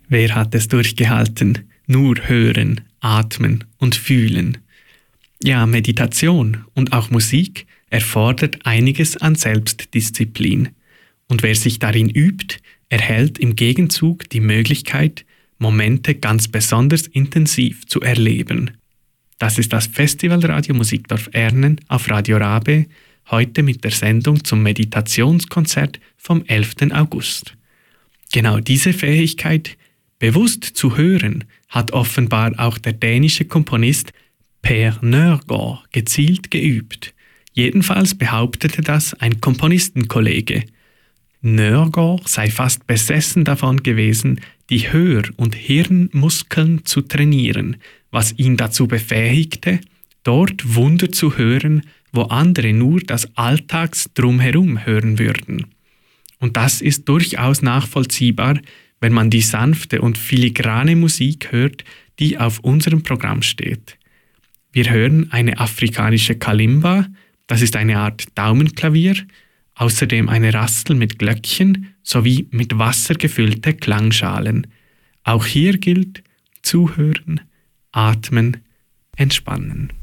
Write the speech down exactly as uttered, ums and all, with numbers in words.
Wer hat es durchgehalten? Nur hören, atmen und fühlen. Ja, Meditation und auch Musik erfordert einiges an Selbstdisziplin. Und wer sich darin übt, erhält im Gegenzug die Möglichkeit, Momente ganz besonders intensiv zu erleben. Das ist das Festival Radio Musikdorf Ernen auf Radio Rabe, heute mit der Sendung zum Meditationskonzert vom elften August. Genau diese Fähigkeit, bewusst zu hören, hat offenbar auch der dänische Komponist Per Nørgaard gezielt geübt. Jedenfalls behauptete das ein Komponistenkollege. Nørgaard sei fast besessen davon gewesen, die Hör- und Hirnmuskeln zu trainieren, was ihn dazu befähigte, dort Wunder zu hören, wo andere nur das Alltags-Drumherum hören würden. Und das ist durchaus nachvollziehbar, wenn man die sanfte und filigrane Musik hört, die auf unserem Programm steht. Wir hören eine afrikanische Kalimba, das ist eine Art Daumenklavier, außerdem eine Rassel mit Glöckchen sowie mit Wasser gefüllte Klangschalen. Auch hier gilt: zuhören, atmen, entspannen.